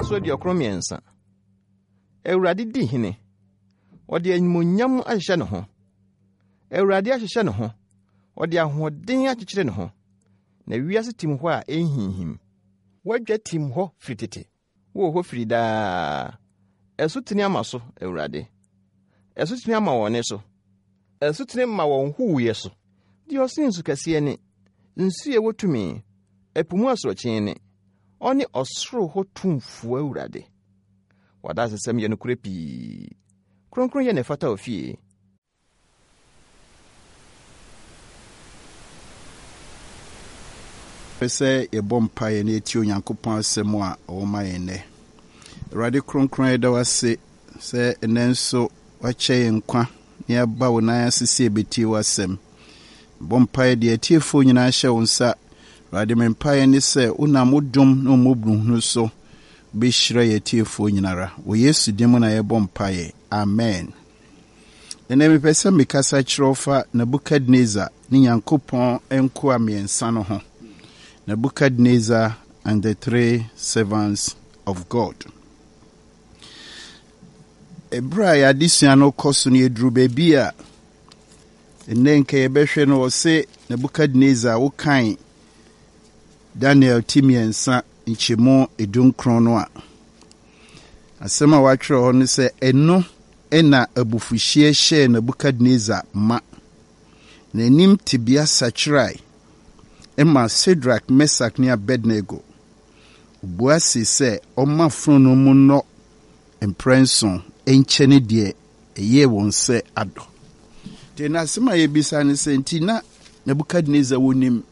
so di okromiensa Ewurade di hene odi anyimonyam ahye ne ho Ewurade ahye ne ho odi ahoden akyekyere ne ho na wiase tim ho a enhinhim wadwa tim ho fritete wo ho frida esutini amaso Ewurade esutini ama wone so esutini ma won huuye so di osinsu kase ne nsu ewotumi epumu asorochen ne oni osoro ho tumfu Ewurade wada sesem ye no kurepi kronkron ye ne fata ofie pese ye bompa ye ne ti Onyankopɔn asɛm a ɔma ye ne Ewurade kronkron da wase se enenso wakyɛ nkwa ne aba wo nan asese beti wasɛm bompa ye de atiefo nyina hyɛ wo nsa Ewurade mempa ye ne se unam odom no mobruhunu so bɛhyira ye atiefo nyinara wo Yesu dim na ye bompa ye amen ene me pese me kasa kyerɛfa Nebukadnezar ne Nyankopɔn enko amiensa no ho Nebuchadnezzar and the three servants of God. Ebra ya disua no koso ne eduru bebi a enenke yebehwe no se Nebuchadnezzar wo kan Daniel timiensa nchemo edunkron no a asema watwere ho ne se eno ena abufuhie hye Nebuchadnezzar ma na nim tibia sachrai Emma Shadrach, Meshach ne Abednego. Buasi se oma frono mu no emprenson enchene de eye won se ado. Te na sema ye bisa ne se nti na Nebukadnezar wonim